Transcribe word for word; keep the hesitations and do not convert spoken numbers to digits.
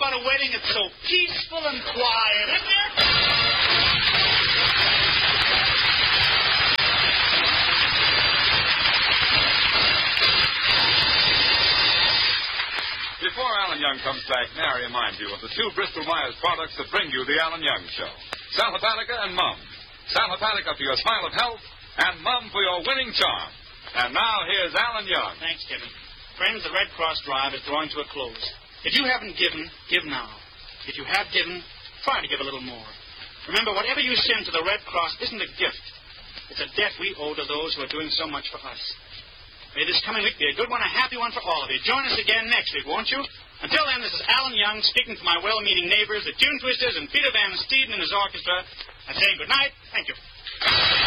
about a wedding? It's so peaceful and quiet, isn't it? Before Alan Young comes back, may I remind you of the two Bristol Myers products that bring you the Alan Young Show. Sal Hepatica and Mum. Sal Hepatica for your smile of health, and Mum for your winning charm. And now here's Alan Young. Thanks, Jimmy. Friends, the Red Cross drive is drawing to a close. If you haven't given, give now. If you have given, try to give a little more. Remember, whatever you send to the Red Cross isn't a gift. It's a debt we owe to those who are doing so much for us. May this coming week be a good one, a happy one for all of you. Join us again next week, won't you? Until then, this is Alan Young speaking to my well-meaning neighbors, the Tune Twisters, and Peter Van Steeden and his orchestra, and saying good night. Thank you.